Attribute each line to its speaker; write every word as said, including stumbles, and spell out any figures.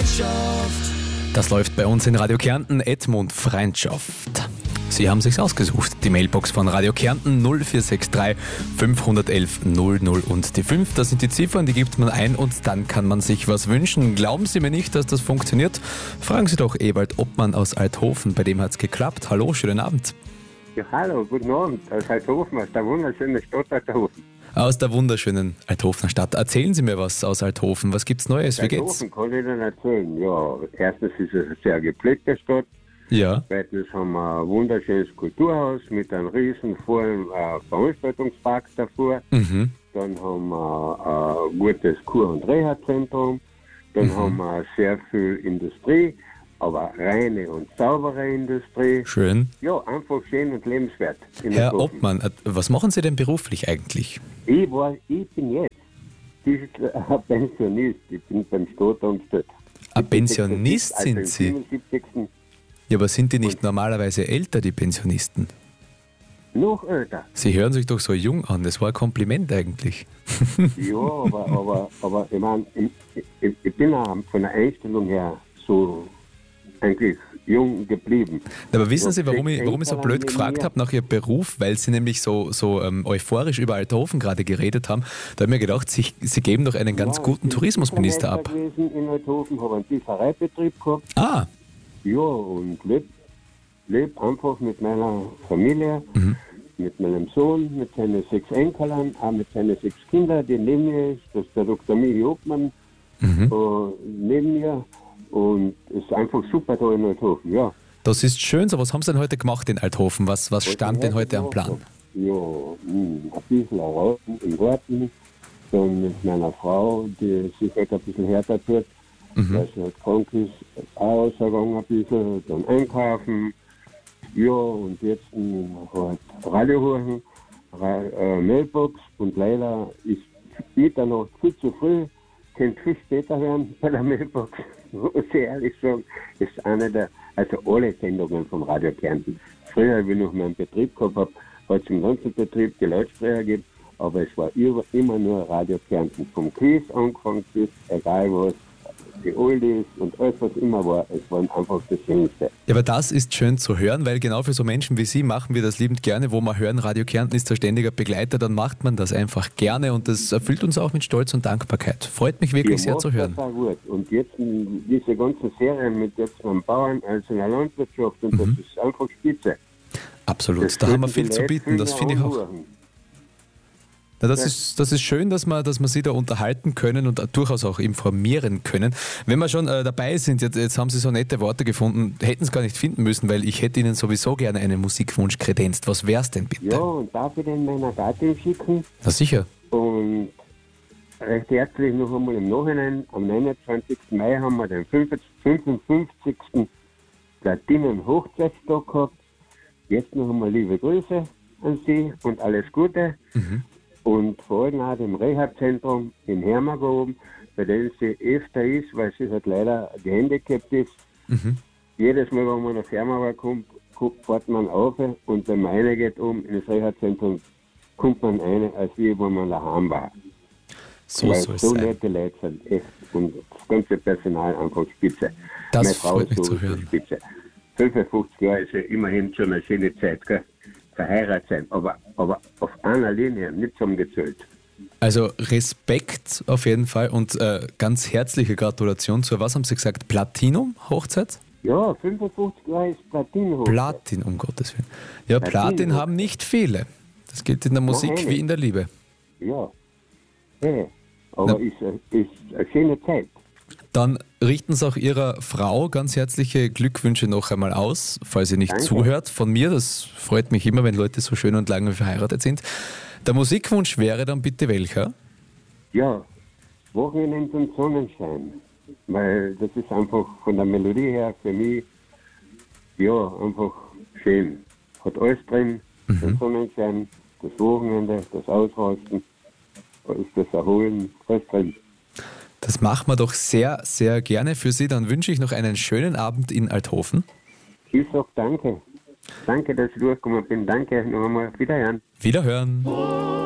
Speaker 1: Das läuft bei uns in Radio Kärnten, Edmund Freundschaft. Sie haben sich's ausgesucht. Die Mailbox von Radio Kärnten null vier sechs drei fünf eins eins null null und die fünf. Das sind die Ziffern, die gibt man ein und dann kann man sich was wünschen. Glauben Sie mir nicht, dass das funktioniert? Fragen Sie doch Ewald Obmann aus Althofen. Bei dem hat's geklappt. Hallo, schönen Abend.
Speaker 2: Ja, hallo, guten Abend aus Althofen, aus der wunderschönen Stadt Althofen.
Speaker 1: Aus der wunderschönen Althofener Stadt. Erzählen Sie mir was aus Althofen. Was gibt's Neues? Wie geht's?
Speaker 2: Althofen kann ich Ihnen erzählen. Ja, erstens ist es eine sehr gepflegte Stadt.
Speaker 1: Ja.
Speaker 2: Zweitens haben wir ein wunderschönes Kulturhaus mit einem riesen vollen äh, Veranstaltungspark davor.
Speaker 1: Mhm.
Speaker 2: Dann haben wir ein gutes Kur- und Reha-Zentrum. Dann
Speaker 1: Mhm.
Speaker 2: haben wir sehr viel Industrie, aber reine und saubere Industrie.
Speaker 1: Schön.
Speaker 2: Ja, einfach schön und lebenswert. in
Speaker 1: Herr
Speaker 2: Althofen.
Speaker 1: Obmann, äh, was machen Sie denn beruflich eigentlich?
Speaker 2: Ich, war, ich bin jetzt ein Pensionist. Ich bin beim Staat angestellt.
Speaker 1: Ein Pensionist
Speaker 2: Also
Speaker 1: sind
Speaker 2: im
Speaker 1: Sie?
Speaker 2: siebenundsiebzigsten
Speaker 1: Ja, aber sind die nicht normalerweise älter, die Pensionisten?
Speaker 2: Noch älter.
Speaker 1: Sie hören sich doch so jung an, das war ein Kompliment eigentlich.
Speaker 2: Ja, aber, aber, aber ich meine, ich, ich, ich bin auch von der Einstellung her so eigentlich jung geblieben.
Speaker 1: Aber wissen
Speaker 2: Ja,
Speaker 1: Sie, warum ich,
Speaker 2: sechs
Speaker 1: warum ich so
Speaker 2: Enkel
Speaker 1: blöd
Speaker 2: haben
Speaker 1: gefragt
Speaker 2: wir.
Speaker 1: habe nach Ihrem Beruf? Weil Sie nämlich so, so ähm, euphorisch über Althofen gerade geredet haben. Da habe ich mir gedacht, Sie, Sie geben doch einen ganz
Speaker 2: Ja,
Speaker 1: guten
Speaker 2: ich bin
Speaker 1: Tourismusminister ab.
Speaker 2: Fischermeister gewesen in Althofen, habe einen Fischereibetrieb gehabt.
Speaker 1: Ah,
Speaker 2: Ja, und lebe leb einfach mit meiner Familie,
Speaker 1: Mhm.
Speaker 2: mit meinem Sohn, mit seinen sechs Enkelern, auch mit seinen sechs Kindern, die neben mir ist. Das ist der Doktor Michi Obmann
Speaker 1: Mhm.
Speaker 2: äh, neben mir. Und es ist einfach super da in Althofen, ja.
Speaker 1: das ist schön. So, was haben Sie denn heute gemacht in Althofen? Was, was stand denn heute am Plan?
Speaker 2: Ja, mh, ein bisschen Rauchen im Garten, dann mit meiner Frau, die sich halt ein bisschen härter tut,
Speaker 1: Mhm.
Speaker 2: weil sie halt krank ist, auch rausgegangen ein bisschen, dann einkaufen, ja, und jetzt mh, halt Radio hören, Ra äh, Mailbox, und leider ist Mitternacht viel zu früh, könnte viel später werden bei der Mailbox, muss ich ehrlich sagen, ist eine der, also alle Sendungen vom Radio Kärnten. Früher, wie ich noch meinen Betrieb gehabt habe, hat es im ganzen Betrieb die Lautsprecher gegeben, aber es war über, immer nur Radio Kärnten. Vom Quiz angefangen bis egal was, die Oldies und alles, was immer war, es war einfach das Schönste.
Speaker 1: Ja, aber das ist schön zu hören, weil genau für so Menschen wie Sie machen wir das liebend gerne, wo wir hören, Radio Kärnten ist der ständiger Begleiter, dann macht man das einfach gerne und das erfüllt uns auch mit Stolz und Dankbarkeit. Freut mich wirklich
Speaker 2: Ihr
Speaker 1: sehr
Speaker 2: macht
Speaker 1: zu hören.
Speaker 2: Das auch gut. Und jetzt mh, diese ganzen Serien mit jetzt einem Bauern, also in der Landwirtschaft, und
Speaker 1: Mhm.
Speaker 2: das ist einfach spitze.
Speaker 1: Absolut,
Speaker 2: Das
Speaker 1: da haben wir
Speaker 2: sollten die
Speaker 1: viel zu
Speaker 2: Leute
Speaker 1: bieten,
Speaker 2: viel
Speaker 1: das
Speaker 2: mehr
Speaker 1: finde ich auch.
Speaker 2: anhören.
Speaker 1: Na, das, ist, das ist schön, dass wir, dass wir Sie da unterhalten können und durchaus auch informieren können. Wenn wir schon äh, dabei sind, jetzt, jetzt haben Sie so nette Worte gefunden, hätten es gar nicht finden müssen, weil ich hätte Ihnen sowieso gerne einen Musikwunsch kredenzt. Was wär's denn bitte?
Speaker 2: Ja, und darf ich den meiner Gattin schicken?
Speaker 1: Na sicher.
Speaker 2: Und recht herzlich noch einmal im Nachhinein, am neunundzwanzigsten Mai haben wir den fünfundfünfzigsten Platinen-Hochzeitstag gehabt. Jetzt noch einmal liebe Grüße an Sie und alles Gute.
Speaker 1: Mhm.
Speaker 2: Und vor allem auch dem Reha-Zentrum in Hermagor oben, bei dem sie öfter ist, weil sie halt leider gehandicapt ist.
Speaker 1: Mhm.
Speaker 2: Jedes Mal, wenn man nach Hermagor kommt, kommt, fährt man auf, und wenn man reingeht oben in das Reha-Zentrum, kommt man rein, als wie wenn man daheim war.
Speaker 1: So
Speaker 2: Weil
Speaker 1: soll es
Speaker 2: so
Speaker 1: sein.
Speaker 2: nette Leute sind echt, und das ganze Personal einfach spitze.
Speaker 1: Das
Speaker 2: Meine Frau
Speaker 1: freut mich
Speaker 2: ist
Speaker 1: zu
Speaker 2: sowieso
Speaker 1: hören.
Speaker 2: spitze. fünfundfünfzig Jahre ist ja immerhin schon eine schöne Zeit, gell? Verheiratet sein, aber, aber auf einer Linie, nicht zusammengezählt.
Speaker 1: Also Respekt auf jeden Fall und äh, ganz herzliche Gratulation zur, was haben Sie gesagt, Platinum-Hochzeit?
Speaker 2: Ja, fünfundfünfzig Jahre ist Platin hoch.
Speaker 1: Platin, um Gottes Willen. Ja,
Speaker 2: Platin,
Speaker 1: Platin
Speaker 2: ja.
Speaker 1: haben nicht viele. Das gilt in der Musik
Speaker 2: Nein,
Speaker 1: wie in der Liebe.
Speaker 2: Ja. Hey, aber
Speaker 1: Na.
Speaker 2: ist, äh, ist eine schöne Zeit.
Speaker 1: Dann richten Sie auch Ihrer Frau ganz herzliche Glückwünsche noch einmal aus, falls sie nicht
Speaker 2: Danke.
Speaker 1: zuhört. Von mir, das freut mich immer, wenn Leute so schön und lange verheiratet sind. Der Musikwunsch wäre dann bitte welcher?
Speaker 2: Ja, Wochenende und Sonnenschein. Weil das ist einfach von der Melodie her für mich, ja, einfach schön. Hat alles drin,
Speaker 1: Mhm.
Speaker 2: der Sonnenschein, das Wochenende, das Ausrasten, da ist das Erholen, alles drin.
Speaker 1: Das machen wir doch sehr, sehr gerne für Sie. Dann wünsche ich noch einen schönen Abend in Althofen.
Speaker 2: Ich sag danke. Danke, dass ich durchgekommen bin. Danke, noch einmal. Wiederhören.
Speaker 1: Wiederhören.